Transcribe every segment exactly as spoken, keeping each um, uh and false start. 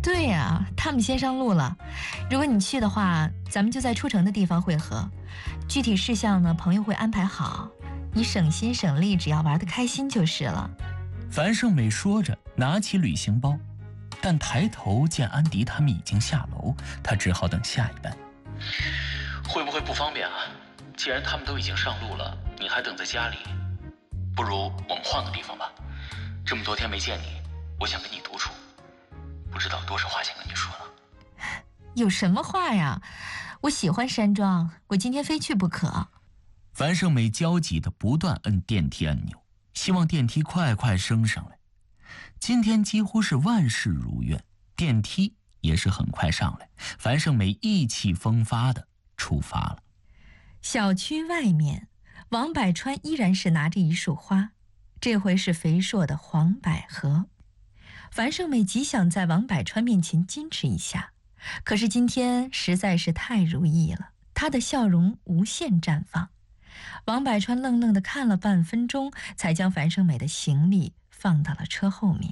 对呀，他们先上路了。如果你去的话，咱们就在出城的地方会合。具体事项呢，朋友会安排好。你省心省力，只要玩得开心就是了。 樊胜美说着，拿起旅行包，但抬头见安迪他们已经下楼，他只好等下一班。 会不会不方便啊？既然他们都已经上路了，你还等在家里，不如我们换个地方吧。这么多天没见你，我想跟你独处，不知道多少话想跟你说了。 有什么话呀？我喜欢山庄，我今天非去不可。 樊胜美焦急地不断摁电梯按钮，希望电梯快快升上来。今天几乎是万事如愿，电梯也是很快上来。樊胜美意气风发地出发了。 小区外面，王百川依然是拿着一束花，这回是肥硕的黄百合。樊胜美极想在王百川面前矜持一下，可是今天实在是太如意了，她的笑容无限绽放。王百川愣愣地看了半分钟，才将樊胜美的行李放到了车后面。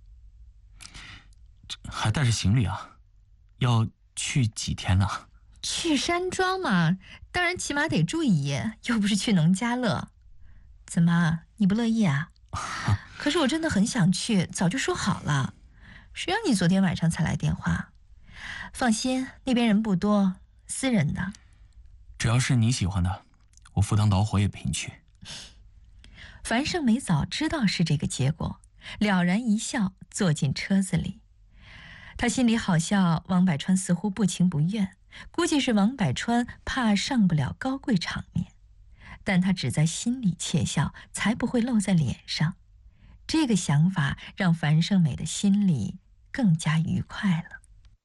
还带着行李啊？要去几天了？ 去山庄嘛，当然起码得住一夜，又不是去农家乐。怎么，你不乐意啊？可是我真的很想去，早就说好了。谁让你昨天晚上才来电话？放心，那边人不多，私人的。 只要是你喜欢的，我赴汤蹈火也陪你去。 樊胜美早知道是这个结果，了然一笑，坐进车子里。他心里好笑，王百川似乎不情不愿，估计是王百川怕上不了高贵场面，但他只在心里窃笑，才不会露在脸上。这个想法让樊胜美的心里更加愉快了。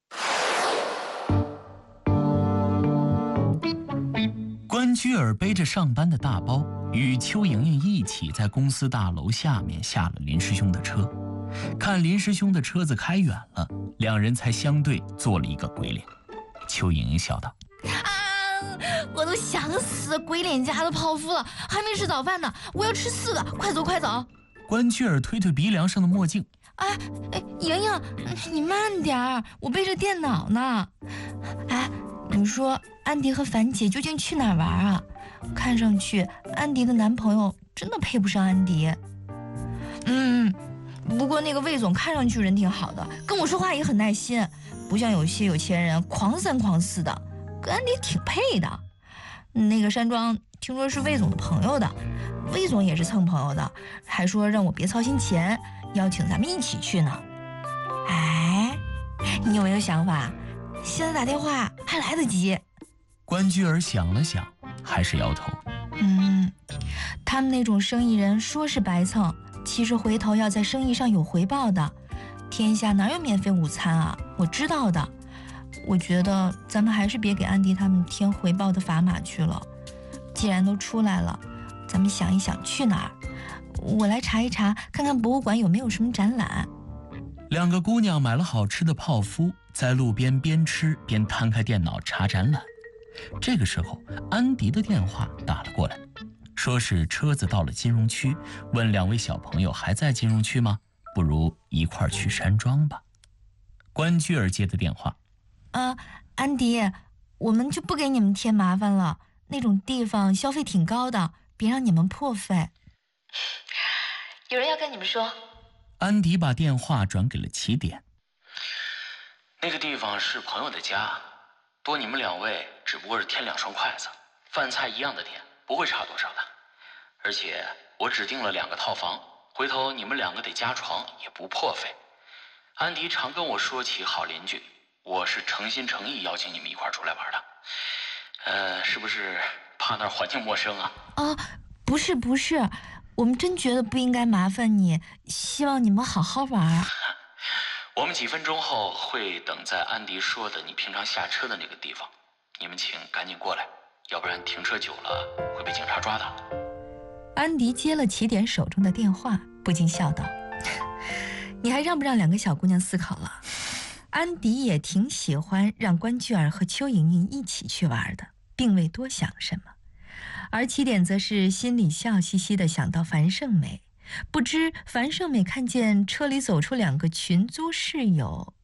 关雎尔背着上班的大包，与邱莹莹一起在公司大楼下面下了林师兄的车。看林师兄的车子开远了，两人才相对做了一个鬼脸。邱莹莹笑道： 啊，我都想死鬼脸家的泡芙了，还没吃早饭呢，我要吃四个，快走快走。 关雎尔推推鼻梁上的墨镜， 哎哎，莹莹，你慢点儿，我背着电脑呢。哎，你说安迪和樊姐究竟去哪儿玩啊？看上去安迪的男朋友真的配不上安迪。嗯，不过那个魏总看上去人挺好的，跟我说话也很耐心，不像有些有钱人狂三狂四的，跟安迪挺配的。那个山庄听说是魏总的朋友的，魏总也是蹭朋友的，还说让我别操心钱，邀请咱们一起去呢。哎，你有没有想法？现在打电话还来得及。 关雎尔想了想，还是摇头。 嗯，他们那种生意人说是白蹭，其实回头要在生意上有回报的。天下哪有免费午餐啊？我知道的。我觉得咱们还是别给安迪他们添回报的砝码去了。既然都出来了，咱们想一想去哪儿。我来查一查，看看博物馆有没有什么展览。 两个姑娘买了好吃的泡芙，在路边边吃边摊开电脑查展览。这个时候，安迪的电话打了过来，说是车子到了金融区，问两位小朋友还在金融区吗？不如一块儿去山庄吧。关雎尔接的电话， 啊，安迪，我们就不给你们添麻烦了，那种地方消费挺高的，别让你们破费。有人要跟你们说。 安迪把电话转给了起点。 那个地方是朋友的家，多你们两位只不过是添两双筷子，饭菜一样的点，不会差多少的。而且我只订了两个套房，回头你们两个得加床也不破费。安迪常跟我说起好邻居，我是诚心诚意邀请你们一块出来玩的。呃，是不是怕那儿环境陌生啊？ 啊，不是不是，我们真觉得不应该麻烦你，希望你们好好玩。 我们几分钟后会等在安迪说的你平常下车的那个地方，你们请赶紧过来，要不然停车久了会被警察抓的。 安迪接了起点手中的电话，不禁笑道：你还让不让两个小姑娘思考了？安迪也挺喜欢让关雎尔和邱莹莹一起去玩的，并未多想什么。而起点则是心里笑嘻嘻地想到樊胜美，不知樊胜美看见车里走出两个群租室友，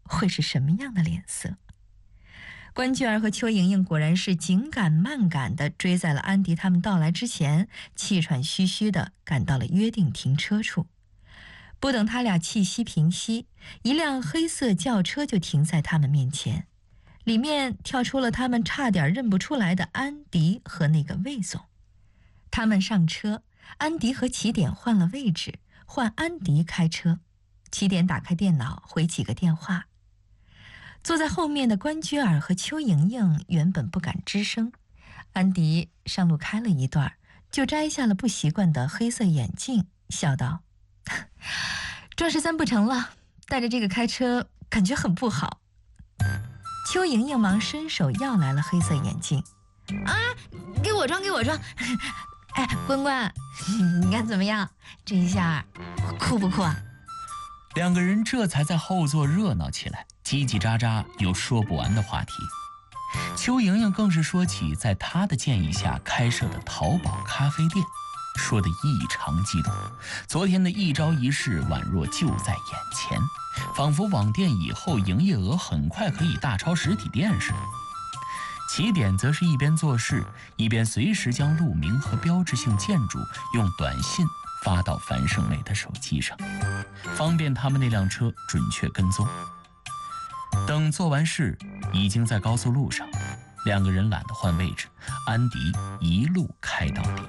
会是什么样的脸色。关雎尔和邱莹莹果然是紧赶慢赶地追在了安迪他们到来之前，气喘吁吁地赶到了约定停车处。不等他俩气息平息，一辆黑色轿车就停在他们面前，里面跳出了他们差点认不出来的安迪和那个魏总。他们上车，安迪和起点换了位置，换安迪开车。起点打开电脑回几个电话。坐在后面的关雎尔和邱莹莹原本不敢吱声，安迪上路开了一段，就摘下了不习惯的黑色眼镜，笑道：壮士三不成了，带着这个开车感觉很不好。邱莹莹忙伸手要来了黑色眼镜。啊，给我装给我装。哎，关关，你看怎么样？这一下酷不酷啊？ 两个人这才在后座热闹起来，叽叽喳喳有说不完的话题。邱莹莹更是说起在她的建议下开设的淘宝咖啡店，说得异常激动。昨天的一招一式宛若就在眼前，仿佛网店以后营业额很快可以大超实体店似的。起点则是一边做事，一边随时将路名和标志性建筑用短信发到樊胜美的手机上，方便他们那辆车准确跟踪。等做完事，已经在高速路上，两个人懒得换位置，安迪一路开到底。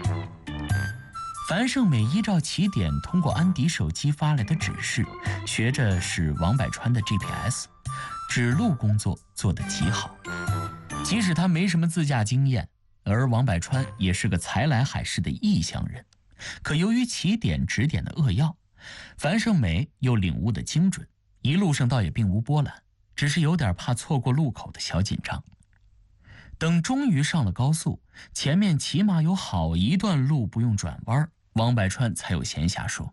樊胜美依照起点通过安迪手机发来的指示，学着使王百川的 G P S， 指路工作做得极好。即使他没什么自驾经验，而王百川也是个才来海市的异乡人，可由于起点指点的扼要，樊胜美又领悟的精准，一路上倒也并无波澜，只是有点怕错过路口的小紧张。等终于上了高速，前面起码有好一段路不用转弯，王百川才有闲暇说：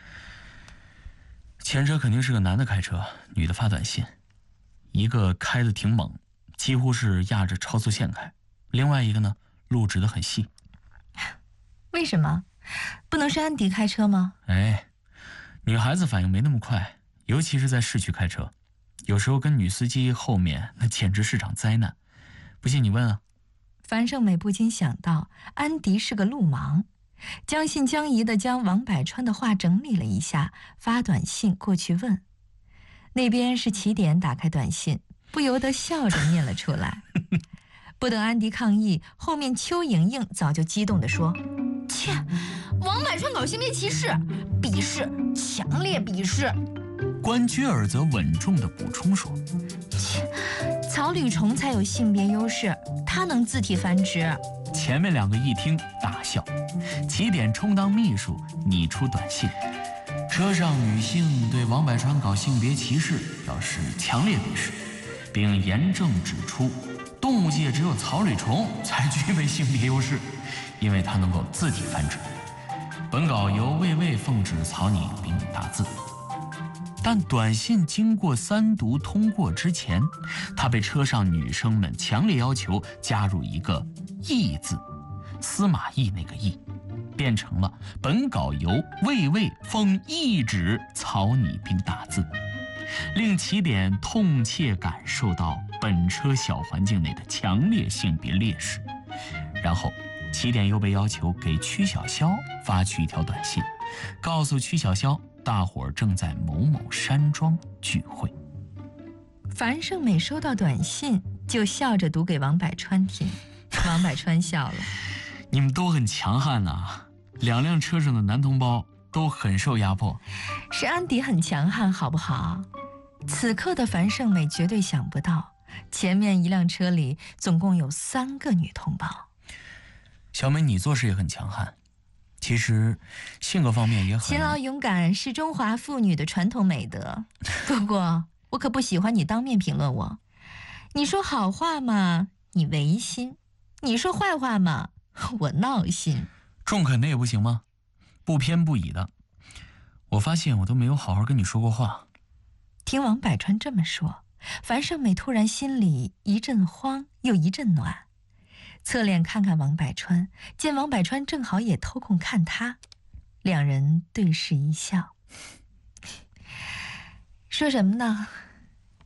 前车肯定是个男的开车，女的发短信，一个开得挺猛，几乎是压着超速线开，另外一个呢，路指得很细。 为什么？不能是安迪开车吗？ 哎，女孩子反应没那么快，尤其是在市区开车，有时候跟女司机后面那简直是场灾难。不信你问啊。 樊胜美不禁想到安迪是个路盲，将信将疑地将王百川的话整理了一下，发短信过去问。那边是起点打开短信，不由得笑着念了出来。不等安迪抗议，后面邱莹莹早就激动地说：切，王百川搞性别歧视，鄙视，强烈鄙视。 关雎尔则稳重地补充说： 切，草履虫才有性别优势，它能自体繁殖。 前面两个一听大笑，起点充当秘书拟出短信：车上女性对王百川搞性别歧视表示强烈鄙视，并严正指出，动物界只有草履虫才具备性别优势，因为它能够自体繁殖。本稿由魏魏奉旨草拟并打字。但短信经过三读通过之前，他被车上女生们强烈要求加入一个义字，司马懿那个懿，变成了本稿由魏魏奉懿旨草拟并打字，令起点痛切感受到本车小环境内的强烈性别劣势。然后起点又被要求给曲小潇发去一条短信，告诉曲小潇大伙儿正在某某山庄聚会。 樊胜美收到短信就笑着读给王百川听，王百川笑了： 你们都很强悍呐、啊，两辆车上的男同胞都很受压迫。 是安迪很强悍好不好？此刻的樊胜美绝对想不到，前面一辆车里总共有三个女同胞。 小美，你做事也很强悍，其实性格方面也很勤劳勇敢是中华妇女的传统美德。不过我可不喜欢你当面评论我，你说好话嘛你违心，你说坏话嘛我闹心。 中肯的也不行吗？不偏不倚的。我发现我都没有好好跟你说过话。 听王百川这么说，樊胜美突然心里一阵慌又一阵暖，侧脸看看王百川，见王百川正好也偷空看他，两人对视一笑。说什么呢？